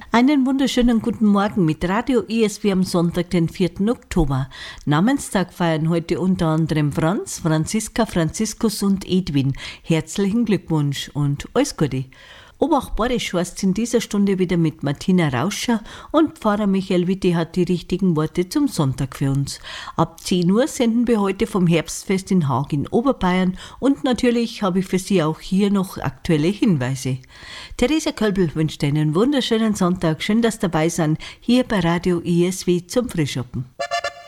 Einen wunderschönen guten Morgen mit Radio ISW am Sonntag, den 4. Oktober. Namenstag feiern heute unter anderem Franz, Franziska, Franziskus und Edwin. Herzlichen Glückwunsch und alles Gute. Obach-Borisch heißt in dieser Stunde wieder mit Martina Rauscher und Pfarrer Michael Witte hat die richtigen Worte zum Sonntag für uns. Ab 10 Uhr senden wir heute vom Herbstfest in Haag in Oberbayern und natürlich habe ich für Sie auch hier noch aktuelle Hinweise. Theresa Kölbel wünscht einen wunderschönen Sonntag. Schön, dass Sie dabei sind, hier bei Radio ISW zum Frühschoppen.